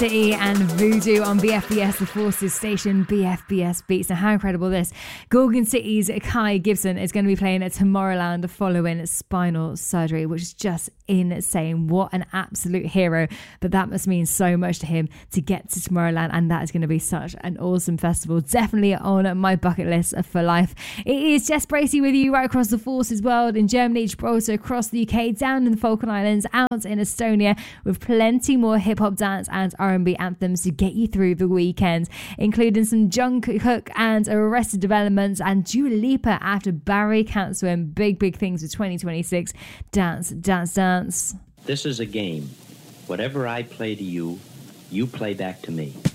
City and Voodoo on BFBS, the Forces station, BFBS Beats. Now, how incredible this. Gorgon City's Kai Gibson is going to be playing at Tomorrowland following spinal surgery, which is just insane. What an absolute hero. But that must mean so much to him to get to Tomorrowland, and that is going to be such an awesome festival. Definitely on my bucket list for life. It is Jess Bracey with you right across the Forces world, in Germany, Gibraltar, across the UK, down in the Falkland Islands, out in Estonia, with plenty more hip-hop, dance and R&B anthems to get you through the weekend, including some Jungkook and Arrested Development and Dua Lipa after Barry cancelling big things for 2026. Dance, dance, dance. This is a game. Whatever I play to you, you play back to me.